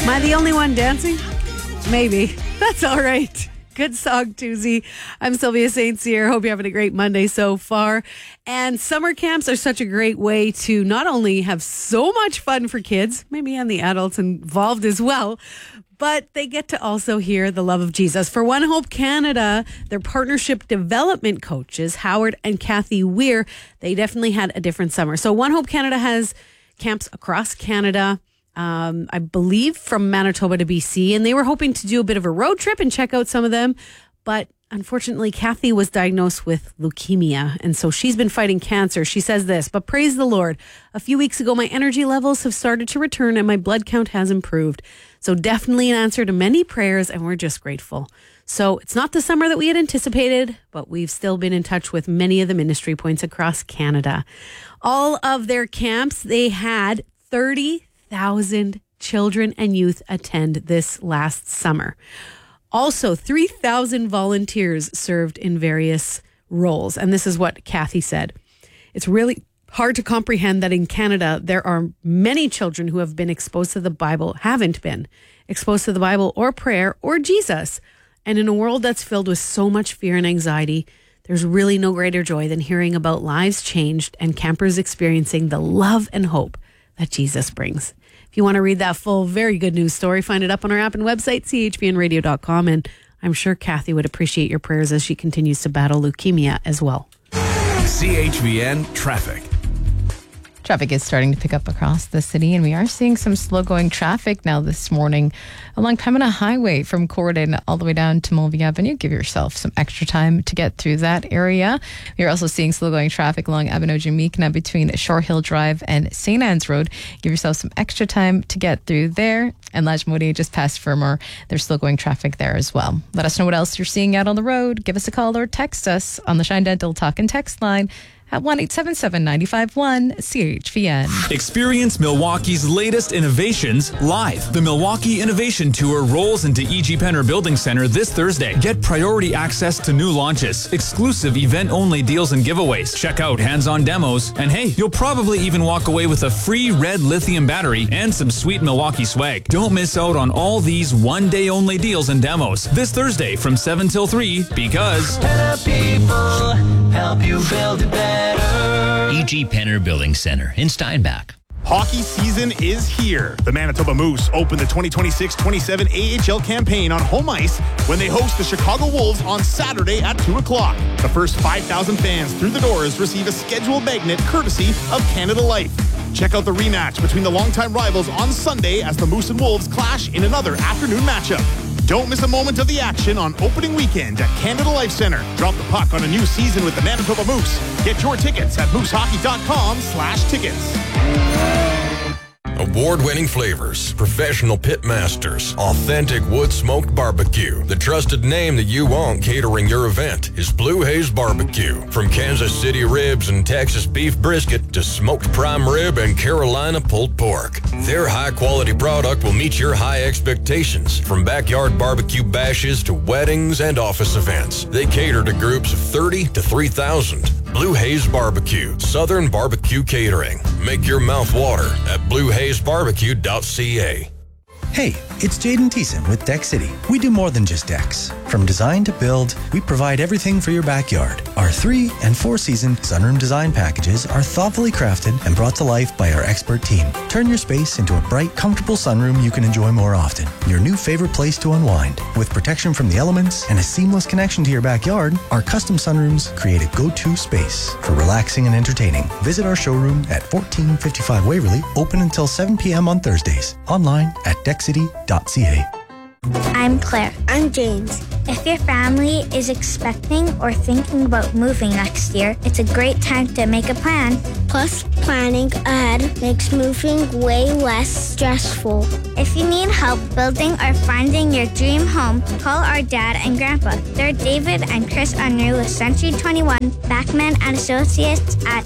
Am I the only one dancing? Maybe. That's all right. Good song, Tuesday. I'm Sylvia St. Cyr. Hope you're having a great Monday so far. And summer camps are such a great way to not only have so much fun for kids, maybe and the adults involved as well, but they get to also hear the love of Jesus. For One Hope Canada, their partnership development coaches, Howard and Kathy Weir, they definitely had a different summer. So One Hope Canada has camps across Canada, I believe from Manitoba to BC, and they were hoping to do a bit of a road trip and check out some of them. But unfortunately, Kathy was diagnosed with leukemia, and so she's been fighting cancer. She says this, but praise the Lord. A few weeks ago, my energy levels have started to return and my blood count has improved. So definitely an answer to many prayers, and we're just grateful. So it's not the summer that we had anticipated, but we've still been in touch with many of the ministry points across Canada. All of their camps, they had 30,000 children and youth attend this last summer. Also, 3,000 volunteers served in various roles. And this is what Kathy said. It's really hard to comprehend that in Canada, there are many children who have been exposed to the Bible, haven't been exposed to the Bible or prayer or Jesus. And in a world that's filled with so much fear and anxiety, there's really no greater joy than hearing about lives changed and campers experiencing the love and hope that Jesus brings. If you want to read that full, very good news story, find it up on our app and website, chbnradio.com. And I'm sure Kathy would appreciate your prayers as she continues to battle leukemia as well. CHVN Traffic. Traffic is starting to pick up across the city, and we are seeing some slow-going traffic now this morning along Pembina Highway from Corydon all the way down to Mulvey Avenue. Give yourself some extra time to get through that area. We're also seeing slow-going traffic along Abinogi-Meekna between Shore Hill Drive and St. Anne's Road. Give yourself some extra time to get through there. And Lajmodi just past Fermor. There's slow-going traffic there as well. Let us know what else you're seeing out on the road. Give us a call or text us on the Shine Dental Talk and Text line at 1-877-951-CHVN. Experience Milwaukee's latest innovations live. The Milwaukee Innovation Tour rolls into E.G. Penner Building Center this Thursday. Get priority access to new launches, exclusive event-only deals and giveaways. Check out hands-on demos, and hey, you'll probably even walk away with a free red lithium battery and some sweet Milwaukee swag. Don't miss out on all these one-day-only deals and demos this Thursday from 7 till 3 because people help you build it better. E.G. Penner Building Center in Steinbach. Hockey season is here. The Manitoba Moose open the 2026-27 AHL campaign on home ice when they host the Chicago Wolves on Saturday at 2 o'clock. The first 5,000 fans through the doors receive a scheduled magnet courtesy of Canada Life. Check out the rematch between the longtime rivals on Sunday as the Moose and Wolves clash in another afternoon matchup. Don't miss a moment of the action on opening weekend at Canada Life Center. Drop the puck on a new season with the Manitoba Moose. Get your tickets at moosehockey.com/tickets. Award-winning flavors, professional pit masters, authentic wood-smoked barbecue. The trusted name that you want catering your event is Blue Haze Barbecue. From Kansas City ribs and Texas beef brisket to smoked prime rib and Carolina pulled pork. Their high-quality product will meet your high expectations. From backyard barbecue bashes to weddings and office events, they cater to groups of 30 to 3,000. Blue Haze Barbecue, Southern Barbecue Catering. Make your mouth water at bluehazebarbecue.ca. Hey, it's Jaden Thiessen with Deck City. We do more than just decks. From design to build, we provide everything for your backyard. Our 3- and 4-season sunroom design packages are thoughtfully crafted and brought to life by our expert team. Turn your space into a bright, comfortable sunroom you can enjoy more often. Your new favorite place to unwind. With protection from the elements and a seamless connection to your backyard, our custom sunrooms create a go-to space for relaxing and entertaining. Visit our showroom at 1455 Waverly, open until 7 p.m. on Thursdays. Online at deckcity.ca. I'm Claire. I'm James. If your family is expecting or thinking about moving next year, it's a great time to make a plan. Plus, planning ahead makes moving way less stressful. If you need help building or finding your dream home, call our dad and grandpa. They're David and Chris Unruh with Century 21, Backman and Associates at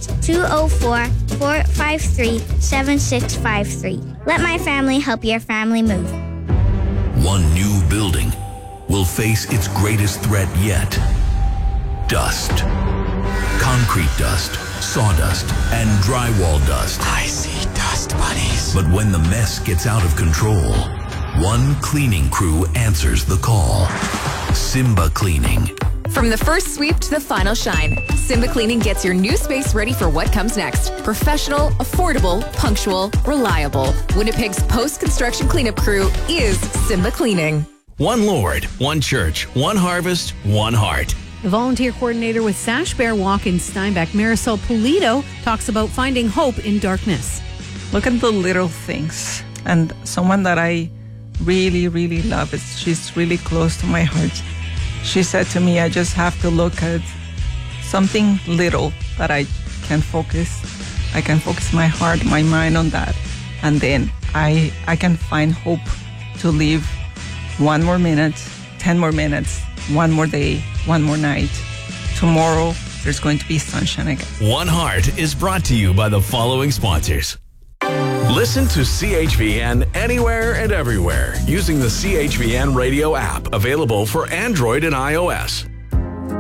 204-453-7653. Let my family help your family move. One new building will face its greatest threat yet. Dust. Concrete dust, sawdust, and drywall dust. I see dust bunnies. But when the mess gets out of control, one cleaning crew answers the call. Simba Cleaning. From the first sweep to the final shine, Simba Cleaning gets your new space ready for what comes next. Professional, affordable, punctual, reliable. Winnipeg's post-construction cleanup crew is Simba Cleaning. One Lord, one church, one harvest, one heart. The volunteer coordinator with Sash Bear Walk in Steinbach, Marisol Pulido, talks about finding hope in darkness. Look at the little things. And someone that I really, really love, she's really close to my heart. She said to me, I just have to look at something little that I can focus. I can focus my heart, my mind on that. And then I can find hope to live 1 more minute, 10 more minutes, 1 more day, 1 more night. Tomorrow, there's going to be sunshine again. One Heart is brought to you by the following sponsors. Listen to CHVN anywhere and everywhere using the CHVN radio app, available for Android and iOS.